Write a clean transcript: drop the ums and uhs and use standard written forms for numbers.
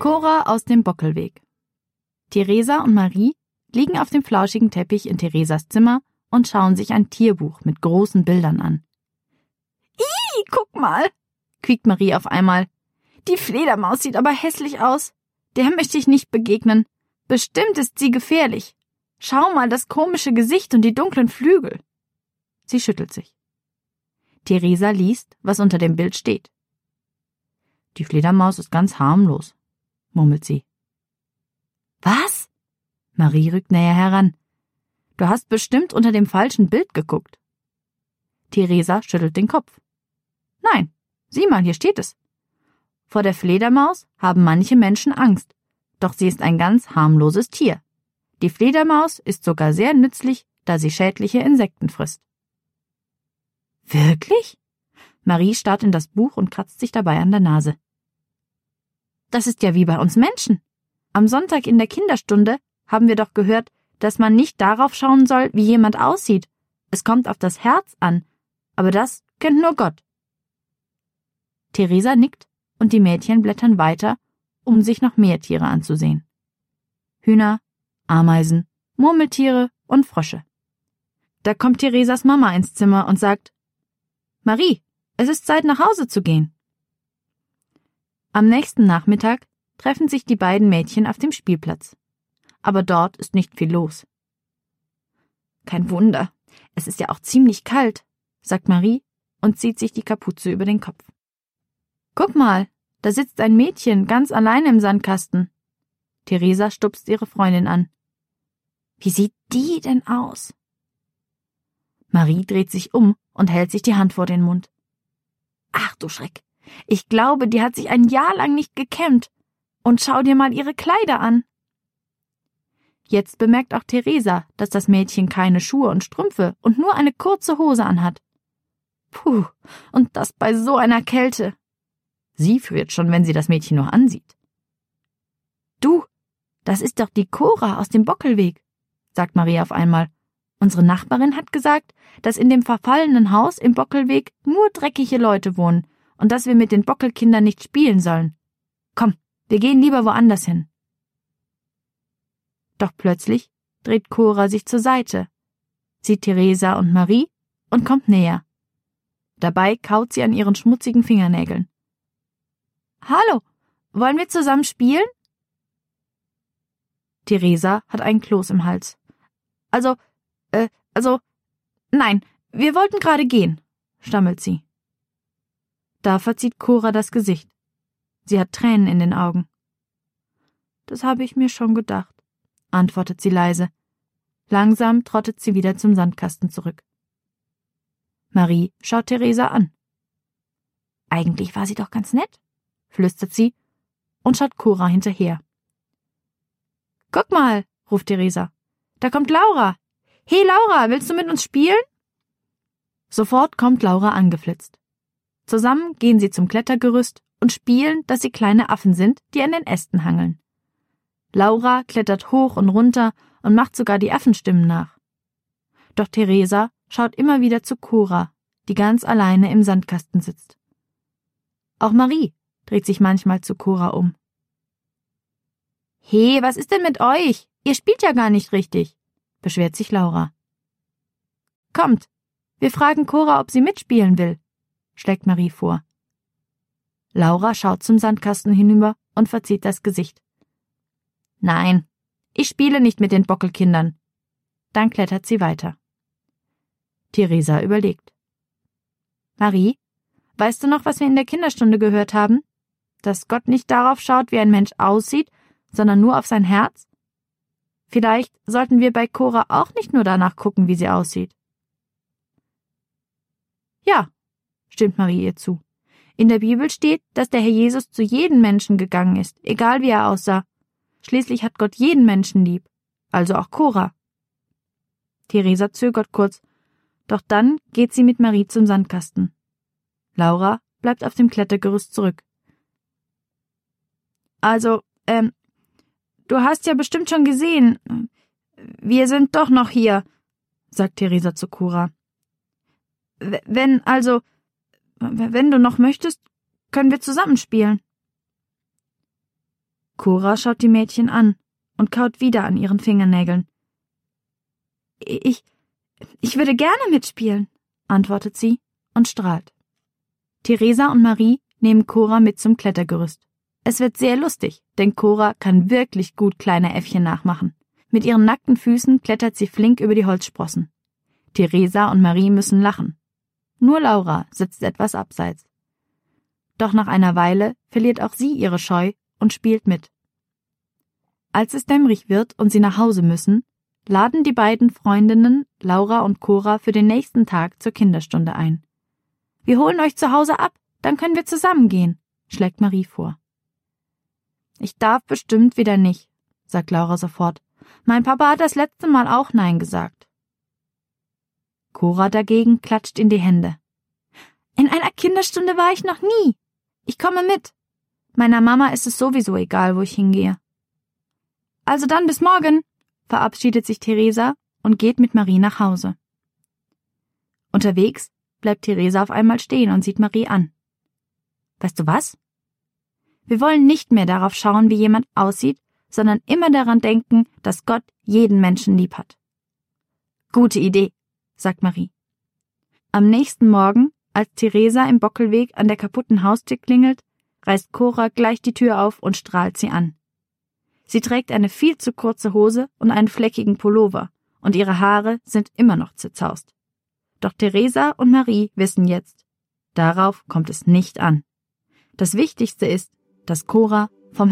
Cora aus dem Bockelweg. Theresa und Marie liegen auf dem flauschigen Teppich in Theresas Zimmer und schauen sich ein Tierbuch mit großen Bildern an. »Ih, guck mal«, quiekt Marie auf einmal. »Die Fledermaus sieht aber hässlich aus. Der möchte ich nicht begegnen. Bestimmt ist sie gefährlich. Schau mal das komische Gesicht und die dunklen Flügel.« Sie schüttelt sich. Theresa liest, was unter dem Bild steht. »Die Fledermaus ist ganz harmlos«, murmelt sie. »Was?« Marie rückt näher heran. »Du hast bestimmt unter dem falschen Bild geguckt.« Theresa schüttelt den Kopf. »Nein, sieh mal, hier steht es. Vor der Fledermaus haben manche Menschen Angst, doch sie ist ein ganz harmloses Tier. Die Fledermaus ist sogar sehr nützlich, da sie schädliche Insekten frisst.« »Wirklich?« Marie starrt in das Buch und kratzt sich dabei an der Nase. »Das ist ja wie bei uns Menschen. Am Sonntag in der Kinderstunde haben wir doch gehört, dass man nicht darauf schauen soll, wie jemand aussieht. Es kommt auf das Herz an, aber das kennt nur Gott.« Theresa nickt und die Mädchen blättern weiter, um sich noch mehr Tiere anzusehen. Hühner, Ameisen, Murmeltiere und Frösche. Da kommt Theresas Mama ins Zimmer und sagt: »Marie, es ist Zeit, nach Hause zu gehen.« Am nächsten Nachmittag treffen sich die beiden Mädchen auf dem Spielplatz. Aber dort ist nicht viel los. »Kein Wunder, es ist ja auch ziemlich kalt«, sagt Marie und zieht sich die Kapuze über den Kopf. »Guck mal, da sitzt ein Mädchen ganz allein im Sandkasten.« Theresa stupst ihre Freundin an. »Wie sieht die denn aus?« Marie dreht sich um und hält sich die Hand vor den Mund. »Ach du Schreck, ich glaube, die hat sich ein Jahr lang nicht gekämmt. Und schau dir mal ihre Kleider an.« Jetzt bemerkt auch Theresa, dass das Mädchen keine Schuhe und Strümpfe und nur eine kurze Hose anhat. Puh, und das bei so einer Kälte. Sie friert schon, wenn sie das Mädchen nur ansieht. »Du, das ist doch die Cora aus dem Bockelweg«, sagt Marie auf einmal. »Unsere Nachbarin hat gesagt, dass in dem verfallenen Haus im Bockelweg nur dreckige Leute wohnen und dass wir mit den Bockelkindern nicht spielen sollen. Komm, wir gehen lieber woanders hin.« Doch plötzlich dreht Cora sich zur Seite, sieht Theresa und Marie und kommt näher. Dabei kaut sie an ihren schmutzigen Fingernägeln. »Hallo, wollen wir zusammen spielen?« Theresa hat einen Kloß im Hals. Nein, wir wollten gerade gehen«, stammelt sie. Da verzieht Cora das Gesicht. Sie hat Tränen in den Augen. »Das habe ich mir schon gedacht«, antwortet sie leise. Langsam trottet sie wieder zum Sandkasten zurück. Marie schaut Theresa an. »Eigentlich war sie doch ganz nett«, flüstert sie und schaut Cora hinterher. »Guck mal«, ruft Theresa, »da kommt Laura. Hey Laura, willst du mit uns spielen?« Sofort kommt Laura angeflitzt. Zusammen gehen sie zum Klettergerüst und spielen, dass sie kleine Affen sind, die an den Ästen hangeln. Laura klettert hoch und runter und macht sogar die Affenstimmen nach. Doch Theresa schaut immer wieder zu Cora, die ganz alleine im Sandkasten sitzt. Auch Marie dreht sich manchmal zu Cora um. »Hey, was ist denn mit euch? Ihr spielt ja gar nicht richtig«, beschwert sich Laura. »Kommt, wir fragen Cora, ob sie mitspielen will«, schlägt Marie vor. Laura schaut zum Sandkasten hinüber und verzieht das Gesicht. »Nein, ich spiele nicht mit den Bockelkindern.« Dann klettert sie weiter. Theresa überlegt. »Marie, weißt du noch, was wir in der Kinderstunde gehört haben? Dass Gott nicht darauf schaut, wie ein Mensch aussieht, sondern nur auf sein Herz? Vielleicht sollten wir bei Cora auch nicht nur danach gucken, wie sie aussieht.« »Ja«, stimmt Marie ihr zu. »In der Bibel steht, dass der Herr Jesus zu jedem Menschen gegangen ist, egal wie er aussah. Schließlich hat Gott jeden Menschen lieb, also auch Cora.« Theresa zögert kurz, doch dann geht sie mit Marie zum Sandkasten. Laura bleibt auf dem Klettergerüst zurück. »Also, du hast ja bestimmt schon gesehen, wir sind doch noch hier«, sagt Theresa zu Cora. »Wenn du noch möchtest, können wir zusammenspielen.« Cora schaut die Mädchen an und kaut wieder an ihren Fingernägeln. Ich würde gerne mitspielen, antwortet sie und strahlt. Theresa und Marie nehmen Cora mit zum Klettergerüst. Es wird sehr lustig, denn Cora kann wirklich gut kleine Äffchen nachmachen. Mit ihren nackten Füßen klettert sie flink über die Holzsprossen. Theresa und Marie müssen lachen. Nur Laura sitzt etwas abseits. Doch nach einer Weile verliert auch sie ihre Scheu und spielt mit. Als es dämmerig wird und sie nach Hause müssen, laden die beiden Freundinnen Laura und Cora für den nächsten Tag zur Kinderstunde ein. Wir holen euch zu Hause ab, dann können wir zusammen gehen, schlägt Marie vor. Ich darf bestimmt wieder nicht, sagt Laura sofort. Mein Papa hat das letzte Mal auch Nein gesagt. Cora dagegen klatscht in die Hände. In einer Kinderstunde war ich noch nie. Ich komme mit. Meiner Mama ist es sowieso egal, wo ich hingehe. Also dann bis morgen, verabschiedet sich Theresa und geht mit Marie nach Hause. Unterwegs bleibt Theresa auf einmal stehen und sieht Marie an. Weißt du was? Wir wollen nicht mehr darauf schauen, wie jemand aussieht, sondern immer daran denken, dass Gott jeden Menschen lieb hat. Gute Idee, sagt Marie. Am nächsten Morgen, als Theresa im Bockelweg an der kaputten Haustür klingelt, reißt Cora gleich die Tür auf und strahlt sie an. Sie trägt eine viel zu kurze Hose und einen fleckigen Pullover, und ihre Haare sind immer noch zerzaust. Doch Theresa und Marie wissen jetzt, darauf kommt es nicht an. Das Wichtigste ist, dass Cora